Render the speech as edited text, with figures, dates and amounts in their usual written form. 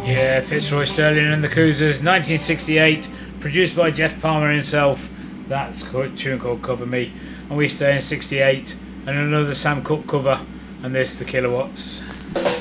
Yeah, Fitzroy Sterling and the Koozers, 1968, produced by Jeff Palmer himself. That's a tune called Cover Me. And we stay in 68, and another Sam Cooke cover, and this, the Kilowatts.